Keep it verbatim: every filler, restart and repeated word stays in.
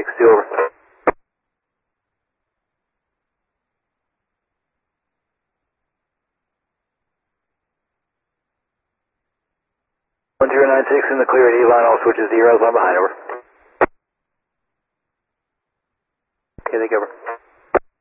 six two, over. one zero nine six in the clear at E-line, all switches zeros, line behind, over. Okay, take over.